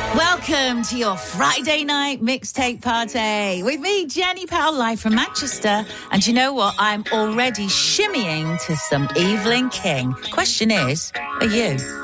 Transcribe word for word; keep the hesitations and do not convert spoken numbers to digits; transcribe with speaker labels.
Speaker 1: Welcome to your Friday night mixtape party with me, Jenny Powell, live from Manchester. And you know what? I'm already shimmying to some Evelyn King. Question is, are you?